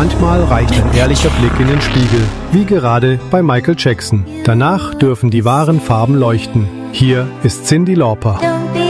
manchmal reicht ein ehrlicher Blick in den Spiegel, wie gerade bei Michael Jackson. Danach dürfen die wahren Farben leuchten. Hier ist Cyndi Lauper.